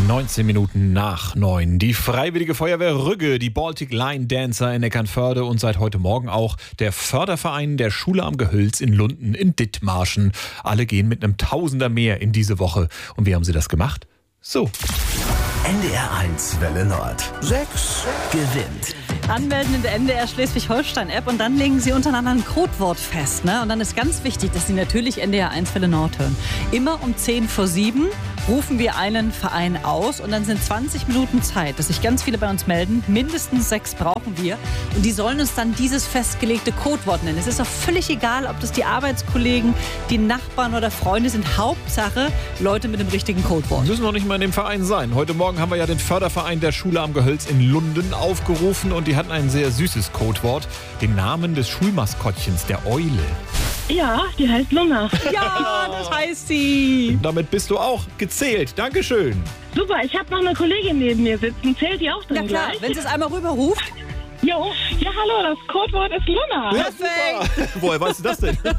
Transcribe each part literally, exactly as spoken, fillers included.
neunzehn Minuten nach neun. Die Freiwillige Feuerwehr Rügge, die Baltic Line Dancer in Eckernförde und seit heute Morgen auch der Förderverein der Schule am Gehölz in Lunden in Dithmarschen. Alle gehen mit einem Tausender mehr in diese Woche. Und wie haben sie das gemacht? So. N D R eins Welle Nord. Sechs gewinnt. Anmelden in der N D R Schleswig-Holstein-App und dann legen Sie untereinander ein Codewort fest. Ne? Und dann ist ganz wichtig, dass Sie natürlich N D R eins Welle Nord hören. Immer um zehn vor sieben rufen wir einen Verein aus und dann sind zwanzig Minuten Zeit, dass sich ganz viele bei uns melden. Mindestens sechs brauchen wir. Und die sollen uns dann dieses festgelegte Codewort nennen. Es ist auch völlig egal, ob das die Arbeitskollegen, die Nachbarn oder Freunde sind. Hauptsache Leute mit dem richtigen Codewort. Müssen noch nicht mal in dem Verein sein. Heute Morgen haben wir ja den Förderverein der Schule am Gehölz in Lunden aufgerufen und die hatten ein sehr süßes Codewort. Den Namen des Schulmaskottchens, der Eule. Ja, die heißt Luna. Ja, das heißt sie. Damit bist du auch gezählt. Dankeschön. Super, ich habe noch eine Kollegin neben mir sitzen. Zählt die auch drin Ja klar, gleich? wenn sie es einmal rüberruft. Jo, ja hallo, das Codewort ist Luna. Ja, super. Woher weißt du das denn? Wie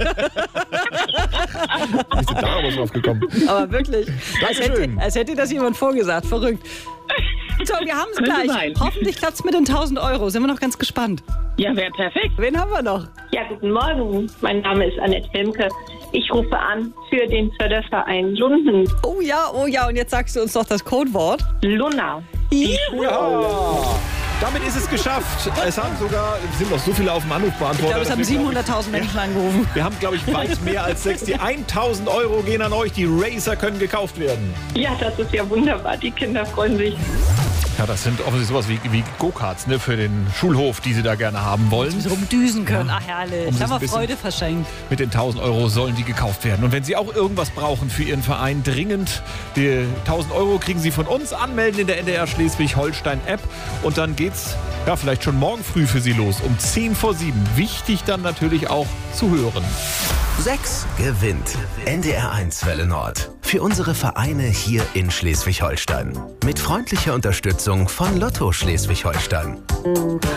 sind da aber drauf gekommen? Aber wirklich, als hätte, Dankeschön. als hätte das jemand vorgesagt. Verrückt. So, wir haben es Könnte gleich. sein. Hoffentlich klappt es mit den tausend Euro. Sind wir noch ganz gespannt. Ja, wäre perfekt. Wen haben wir noch? Ja, guten Morgen. Mein Name ist Annette Wilmke. Ich rufe an für den Förderverein Lunden. Oh ja, oh ja. Und jetzt sagst du uns doch das Codewort. Luna. Ja. Damit ist es geschafft. Es haben sogar, es sind noch so viele auf dem Anrufbeantworter. Ich glaube, es haben dass wir, siebenhunderttausend Menschen angerufen. Wir haben, glaube ich, weit mehr als sechs. Die tausend Euro gehen an euch. Die Racer können gekauft werden. Ja, das ist ja wunderbar. Die Kinder freuen sich. Ja, das sind offensichtlich sowas wie, wie Go-Karts, ne, für den Schulhof, die sie da gerne haben wollen. So rumdüsen können. Ach, herrlich. Um Da das haben ein wir bisschen- Freude verschenkt. Mit den tausend Euro sollen die gekauft werden. Und wenn Sie auch irgendwas brauchen für Ihren Verein, dringend die tausend Euro kriegen Sie von uns. Anmelden in der N D R Schleswig-Holstein-App. Und dann geht's ja vielleicht schon morgen früh für Sie los. Um zehn vor sieben. Wichtig dann natürlich auch zu hören. Sechs gewinnt. N D R eins Welle Nord. Für unsere Vereine hier in Schleswig-Holstein. Mit freundlicher Unterstützung von Lotto Schleswig-Holstein.